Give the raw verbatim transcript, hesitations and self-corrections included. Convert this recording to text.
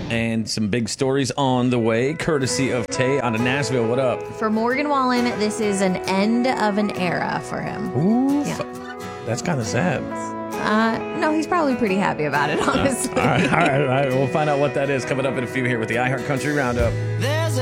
And some big stories on the way, courtesy of Tay out of Nashville. What up? For Morgan Wallen, this is an end of an era for him. Ooh, Yeah. that's kind of sad. Uh, no, he's probably pretty happy about it, honestly. All right, all right, all right. We'll find out what that is coming up in a few here with the iHeart Country Roundup.